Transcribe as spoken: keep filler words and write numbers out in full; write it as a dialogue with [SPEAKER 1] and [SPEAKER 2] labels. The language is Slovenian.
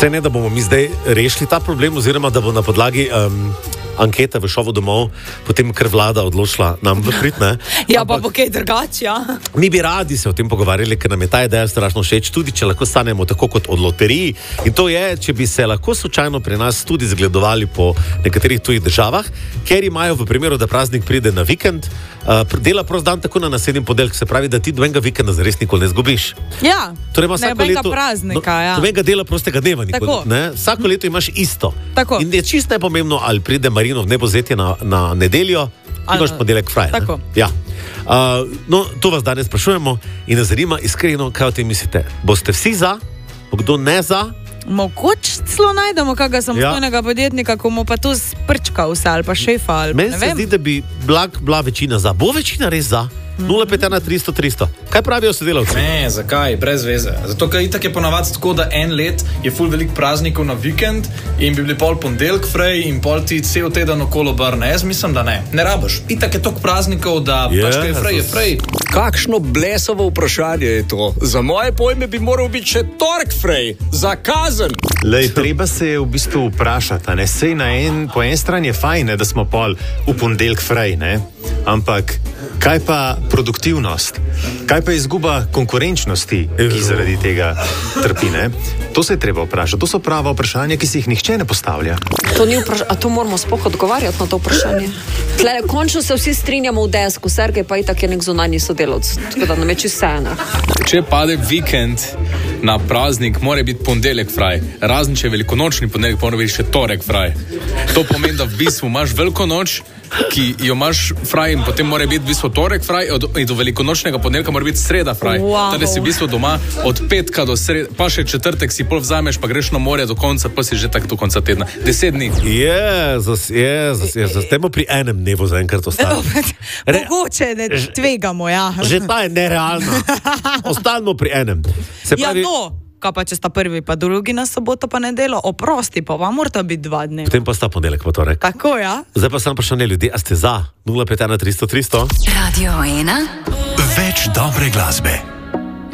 [SPEAKER 1] Vse ne, da bomo mi zdaj rešili ta problem, oziroma da bo na podlagi um, ankete v šovu domov potem kar vlada odločila nam v prid, ne?
[SPEAKER 2] Ja, pa bo kaj drugače, ja.
[SPEAKER 1] Mi bi radi se o tem pogovarjali, ker nam je ta ideja strašno všeč, tudi če lahko stanemo tako kot od loteriji. In to je, če bi se lahko slučajno pri nas tudi zgledovali po nekaterih tujih državah, ker imajo v primeru, da praznik pride na vikend, uh, dela prost dan tako na naslednji ponedeljek, se pravi, da ti dobenega vikenda zares nikoli ne zgubiš.
[SPEAKER 2] Ja,
[SPEAKER 1] torej ima vsako
[SPEAKER 2] nobenega
[SPEAKER 1] leto
[SPEAKER 2] praznika, ja.
[SPEAKER 1] Dobenega dela prostega dneva nikoli, ne? Vsako leto imaš isto.
[SPEAKER 2] Tako.
[SPEAKER 1] In je čisto nepomembno, ali pride Marino v nebozetje na, na nedeljo, imaš ponedeljek fraj.
[SPEAKER 2] Tako.
[SPEAKER 1] Ja. Uh, no, to vas danes sprašujemo in nas zanima iskreno, kaj o tem mislite. Boste vsi za, kdo ne za?
[SPEAKER 2] Mogoče celo najdemo kakega samostojnega ja. podjetnika, ko mu pa to sprčka vse ali pa šefa ali
[SPEAKER 1] Meni se zdi, da bi blag, bila večina za. Bo večina res za? nula pet ena tristo tristo. Kaj pravijo sodelavci?
[SPEAKER 3] Ne, zakaj? Brez veze. Zato, ker itak je ponavadi tako, da en let je ful velik praznikov na vikend in bi bili pol ponedeljek frej in pol ti cel teden okolo brne. Jaz mislim, da ne. Ne rabiš. Itak je toliko praznikov, da
[SPEAKER 1] yeah,
[SPEAKER 3] pač kaj je frej, je frej.
[SPEAKER 4] Kakšno blesovo vprašanje je to? Za moje pojme bi moral biti še tork frej. Za kazen.
[SPEAKER 5] Lej, treba se je v bistvu vprašati, ne? Sej na en, po en strani je fajn, ne, da smo pol v ponedeljek frej, ne? Ampak kaj pa produktivnost? Kaj pa izguba konkurenčnosti, ki zaradi tega trpi, ne? To se je treba vprašati. To so prava vprašanja, ki si jih nihče ne postavlja.
[SPEAKER 6] To ni vprašanje, a to moramo sploh odgovarjati na to vprašanje. Tle, končno se vsi strinjamo v desku, Sergej pa itak je nek zunanji sodelavec, tako da nam je čisto vseeno.
[SPEAKER 3] Če pade vikend na praznik, mora biti ponedeljek fraj. Razen če je velikonočni ponedeljek, mora biti še torek fraj. To pomeni, da v bistvu imaš veliko noč, ki jo imaš fraj in potem mora biti v bistvu torek fraj in do velikonočnega ponedeljka mora biti sreda fraj.
[SPEAKER 2] Wow.
[SPEAKER 3] Torej si v bistvu doma od petka do sreda, pa še četrtek si pol vzameš, pa greš na morje do konca, pa si že tak do konca tedna. Deset dni.
[SPEAKER 1] Jezus, jezus, jezus. Temo pri enem dnevu zaenkrat ostalo.
[SPEAKER 2] Mogoče ne tvegamo, ja.
[SPEAKER 1] Že ta je nerealna. Ostanemo pri enem. Se pravi,
[SPEAKER 2] Ja, no. Kaj pa če sta prvi, pa drugi na soboto pa nedelo, oprosti pa vam morata biti dva dni.
[SPEAKER 1] potem pa sta ponedeljek pa torek.
[SPEAKER 2] Tako, ja.
[SPEAKER 1] Zdaj pa sem vprašanje ljudi, a ste za nula pet ena tristo tristo?
[SPEAKER 7] Radio ena.
[SPEAKER 8] Več dobre glasbe.